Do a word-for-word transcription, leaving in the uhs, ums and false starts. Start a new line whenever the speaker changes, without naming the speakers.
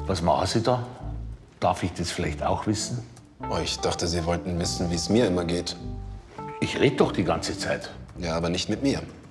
Was machen Sie da? Darf ich das vielleicht auch wissen?
Oh, ich dachte, Sie wollten wissen, wie es mir immer geht.
Ich rede doch die ganze Zeit.
Ja, aber nicht mit mir.